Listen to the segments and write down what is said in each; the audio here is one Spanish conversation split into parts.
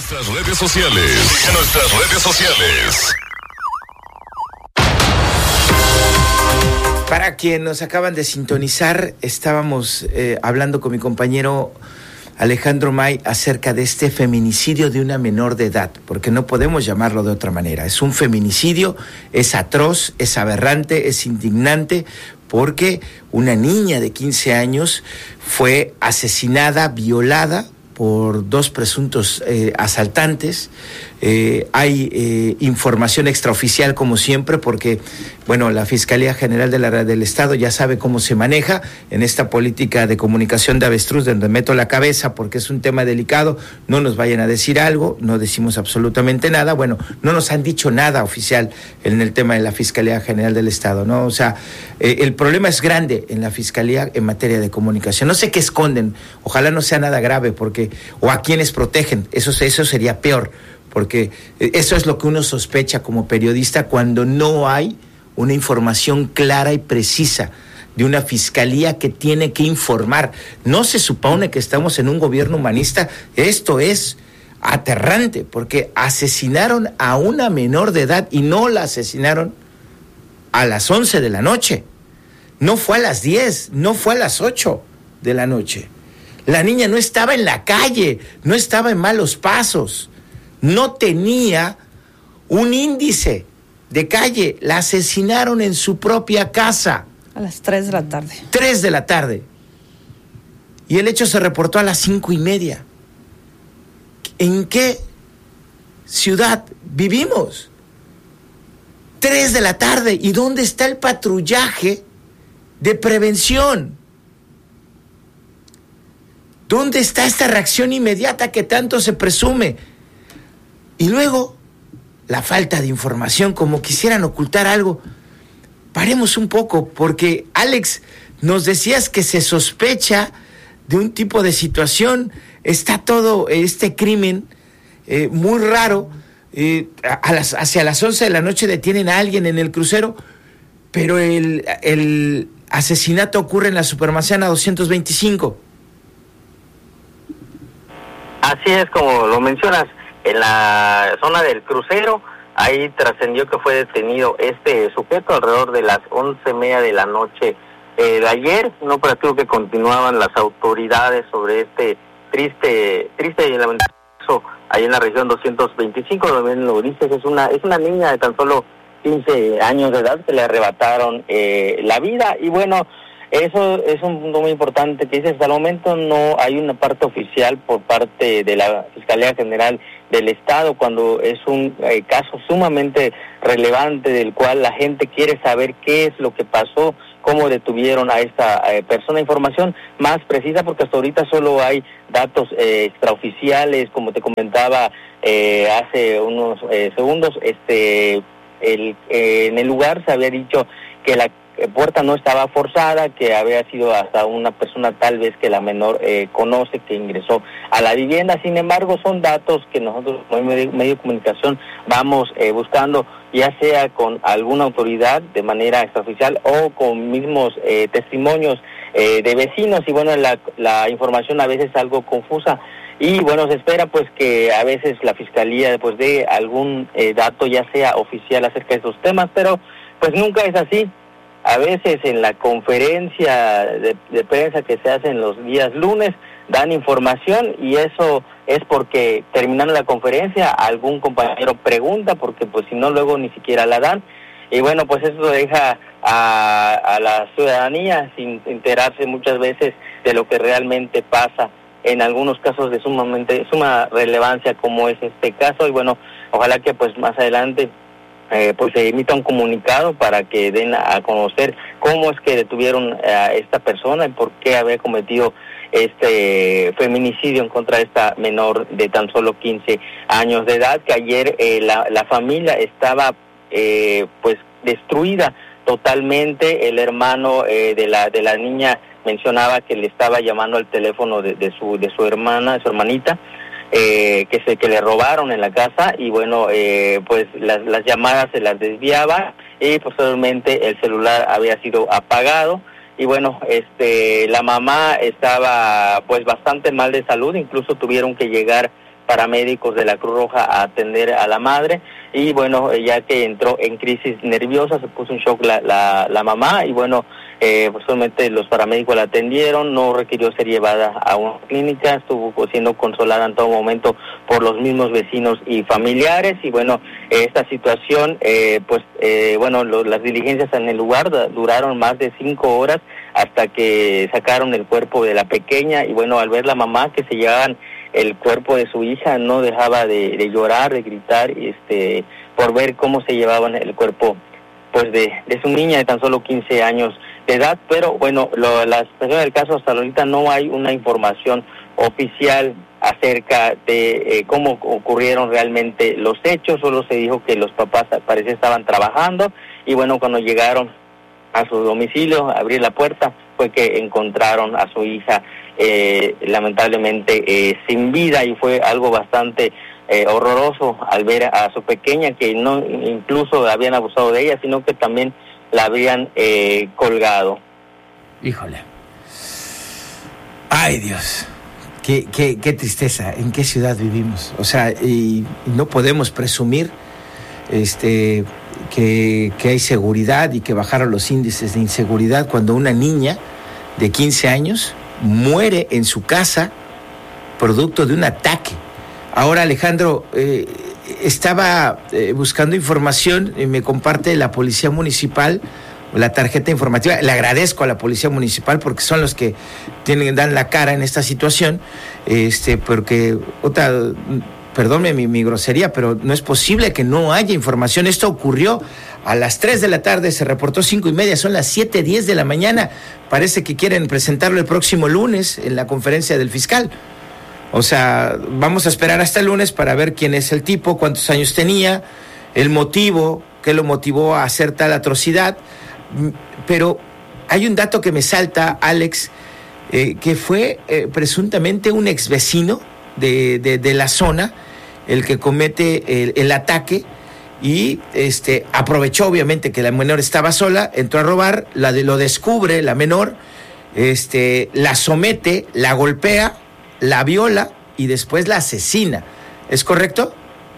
nuestras redes sociales. Sigue nuestras redes sociales. Para quienes nos acaban de sintonizar, estábamos hablando con mi compañero Alejandro May acerca de este feminicidio de una menor de edad, porque no podemos llamarlo de otra manera. Es un feminicidio, es atroz, es aberrante, es indignante, porque una niña de 15 años fue asesinada, violada por dos presuntos asaltantes. Hay información extraoficial como siempre, porque bueno, la Fiscalía General del Estado ya sabe cómo se maneja en esta política de comunicación de avestruz, donde meto la cabeza porque es un tema delicado. No nos vayan a decir algo, no decimos absolutamente nada. Bueno, no nos han dicho nada oficial en el tema de la Fiscalía General del Estado, ¿no? O sea, el problema es grande en la Fiscalía en materia de comunicación. No sé qué esconden, ojalá no sea nada grave, porque o a quienes protegen, eso sería peor, porque eso es lo que uno sospecha como periodista cuando no hay una información clara y precisa de una fiscalía que tiene que informar. No se supone que estamos en un gobierno humanista. Esto es aterrante, porque asesinaron a una menor de edad y no la asesinaron a las 11 de la noche. No fue a las 10, no fue a las 8 de la noche. La niña no estaba en la calle, no estaba en malos pasos, no tenía un índice de calle. La asesinaron en su propia casa. A las 3 de la tarde. 3 de la tarde. Y el hecho se reportó a las 5:30. ¿En qué ciudad vivimos? 3 de la tarde. ¿Y dónde está el patrullaje de prevención? ¿Dónde está esta reacción inmediata que tanto se presume? Y luego, la falta de información, como quisieran ocultar algo. Paremos un poco, porque Alex, nos decías que se sospecha de un tipo de situación. Está todo este crimen muy raro. Hacia las 11 de la noche detienen a alguien en el crucero, pero el asesinato ocurre en la Supermanzana 225. Así es, como lo mencionas, en la zona del crucero, ahí trascendió que fue detenido este sujeto alrededor de las 11:30 de la noche de ayer. Un operativo que continuaban las autoridades sobre este triste y lamentable caso ahí en la región 225, donde lo dices, es una niña de tan solo 15 años de edad que le arrebataron la vida. Y bueno, eso es un punto muy importante que dices, hasta el momento no hay una parte oficial por parte de la Fiscalía General del Estado, cuando es un caso sumamente relevante del cual la gente quiere saber qué es lo que pasó, cómo detuvieron a esta persona. Información más precisa, porque hasta ahorita solo hay datos extraoficiales, como te comentaba hace unos segundos. En el lugar se había dicho que la puerta no estaba forzada, que había sido hasta una persona tal vez que la menor conoce, que ingresó a la vivienda. Sin embargo, son datos que nosotros como medio de comunicación vamos buscando, ya sea con alguna autoridad de manera extraoficial o con mismos testimonios de vecinos. Y bueno, la información a veces es algo confusa. Y bueno, se espera pues que a veces la Fiscalía pues dé algún dato ya sea oficial acerca de estos temas, pero pues nunca es así. A veces en la conferencia de prensa que se hace en los días lunes dan información, y eso es porque terminando la conferencia algún compañero pregunta, porque pues si no luego ni siquiera la dan. Y bueno, pues eso deja a la ciudadanía sin enterarse muchas veces de lo que realmente pasa, en algunos casos de suma relevancia, como es este caso. Y bueno, ojalá que pues más adelante pues se emita un comunicado para que den a conocer cómo es que detuvieron a esta persona y por qué había cometido este feminicidio en contra de esta menor de tan solo 15 años de edad, que ayer la familia estaba pues destruida totalmente. El hermano de la niña mencionaba que le estaba llamando al teléfono de su hermana, de su hermanita, que le robaron en la casa, y bueno, pues las llamadas se las desviaba, y posteriormente el celular había sido apagado. Y bueno, la mamá estaba pues bastante mal de salud, incluso tuvieron que llegar paramédicos de la Cruz Roja a atender a la madre, y bueno, ya que entró en crisis nerviosa, se puso en shock la mamá, y bueno, pues solamente los paramédicos la atendieron, no requirió ser llevada a una clínica, estuvo siendo consolada en todo momento por los mismos vecinos y familiares, y bueno, esta situación, bueno, las diligencias en el lugar duraron más de 5 horas hasta que sacaron el cuerpo de la pequeña, y bueno, al ver la mamá que se llevaban el cuerpo de su hija, no dejaba de llorar, de gritar, por ver cómo se llevaban el cuerpo pues de su niña de tan solo 15 años de edad. Pero bueno, la situación del caso, hasta ahorita no hay una información oficial acerca de cómo ocurrieron realmente los hechos. Solo se dijo que los papás parece estaban trabajando, y bueno, cuando llegaron a su domicilio, a abrir la puerta, fue que encontraron a su hija lamentablemente sin vida, y fue algo bastante horroroso al ver a su pequeña, que no incluso habían abusado de ella, sino que también la habían colgado. Híjole. Ay, Dios. Qué tristeza. ¿En qué ciudad vivimos? O sea, y no podemos presumir que hay seguridad y que bajaron los índices de inseguridad cuando una niña de 15 años muere en su casa producto de un ataque. Ahora, Alejandro, estaba buscando información y me comparte la Policía Municipal la tarjeta informativa. Le agradezco a la Policía Municipal porque son los que dan la cara en esta situación, porque perdónme mi grosería, pero no es posible que no haya información. Esto ocurrió a las 3 de la tarde, se reportó 5:30, son las 7:10 de la mañana. Parece que quieren presentarlo el próximo lunes en la conferencia del fiscal. O sea, vamos a esperar hasta el lunes para ver quién es el tipo, cuántos años tenía, el motivo, qué lo motivó a hacer tal atrocidad. Pero hay un dato que me salta, Alex, que fue presuntamente un ex vecino de la zona el que comete el ataque, y aprovechó obviamente que la menor estaba sola, entró a robar, lo descubre la menor, la somete, la golpea, la viola y después la asesina. ¿Es correcto?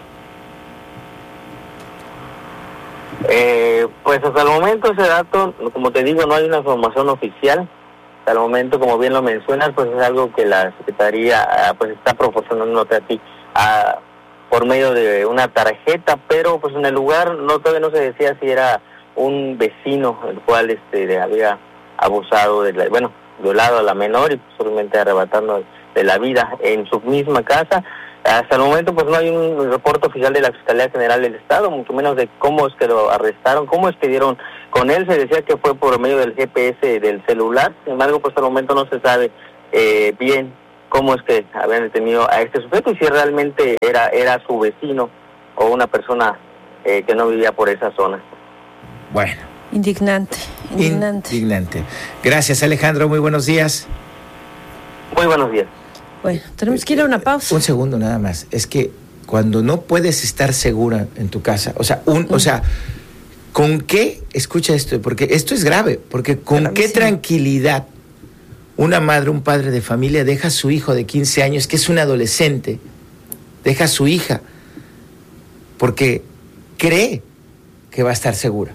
Pues hasta el momento ese dato, como te digo, no hay una información oficial. Hasta el momento, como bien lo mencionas, pues es algo que la Secretaría pues está proporcionándote a ti por medio de una tarjeta, pero pues en el lugar todavía no se decía si era un vecino el cual había abusado violado a la menor y posiblemente arrebatando de la vida en su misma casa. Hasta el momento pues no hay un reporte oficial de la Fiscalía General del Estado, mucho menos de cómo es que lo arrestaron, cómo es que dieron con él. Se decía que fue por medio del GPS del celular, sin embargo pues hasta el momento no se sabe bien cómo es que habían detenido a este sujeto y si realmente era su vecino o una persona que no vivía por esa zona. Bueno. Indignante. Gracias, Alejandro, muy buenos días. Muy buenos días. Bueno, tenemos que ir a una pausa. Un segundo nada más. Es que cuando no puedes estar segura en tu casa, o sea, ¿con qué? Escucha esto, porque esto es grave, porque ¿con qué tranquilidad una madre, un padre de familia deja a su hijo de 15 años, que es un adolescente, deja a su hija, porque cree que va a estar segura?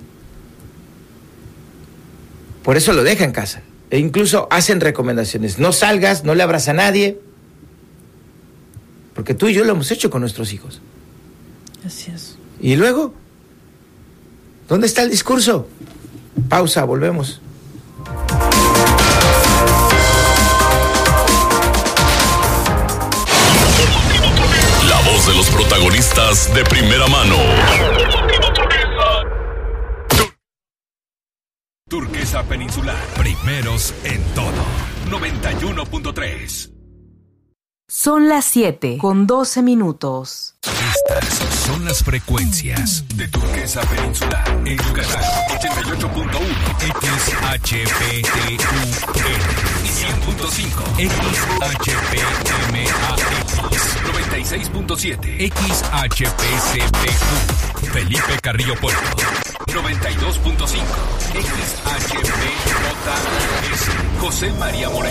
Por eso lo deja en casa. E incluso hacen recomendaciones. No salgas, no le abras a nadie. Porque tú y yo lo hemos hecho con nuestros hijos. Así es. Y luego, ¿dónde está el discurso? Pausa, volvemos. La voz de los protagonistas de primera mano. Turquesa Peninsular. Primeros en todo. 91.3. Son las 7:12. Estas son las frecuencias de Turquesa Peninsular. En Yucatán, 88.1 XHPTUN y 100.5 XHPMAX, 96.7 XHPCPQ, Felipe Carrillo Puerto, 92.5 XHPJS, José María Moreno.